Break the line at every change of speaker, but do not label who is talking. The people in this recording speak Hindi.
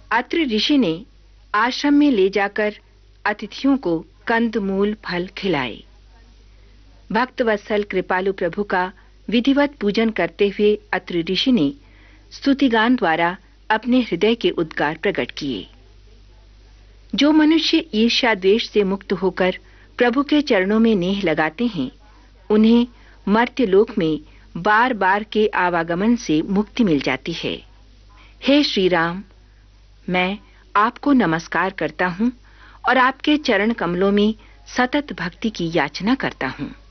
अत्रि ऋषि ने आश्रम में ले जाकर अतिथियों को कंदमूल फल खिलाए। भक्तवत्सल कृपालु प्रभु का विधिवत पूजन करते हुए अत्रि ऋषि ने स्तुतिगान द्वारा अपने हृदय के उद्गार प्रकट किए। जो मनुष्य ईर्ष्या द्वेष से मुक्त होकर प्रभु के चरणों में नेह लगाते हैं, उन्हें मर्त्य लोक में बार बार के आवागमन से मुक्ति मिल जाती है। हे श्री राम, मैं आपको नमस्कार करता हूं और आपके चरण कमलों में सतत भक्ति की याचना करता हूं।